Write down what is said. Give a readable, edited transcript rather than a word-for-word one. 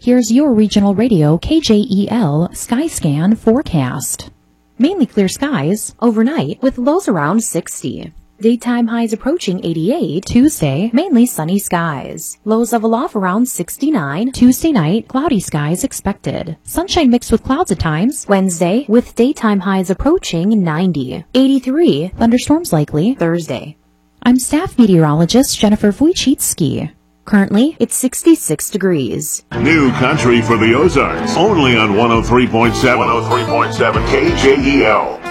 Here's your regional radio KJEL Skyscan forecast. Mainly clear skies overnight with lows around 60. Daytime highs approaching 88. Tuesday, mainly sunny skies. Lows level off around 69. Tuesday night, cloudy skies expected. Sunshine mixed with clouds at times. Wednesday, with daytime highs approaching 90. 83. Thunderstorms likely Thursday. I'm staff meteorologist Jennifer Wojcicki. Currently, it's 66 degrees. New country for the Ozarks. Only on 103.7 KJEL.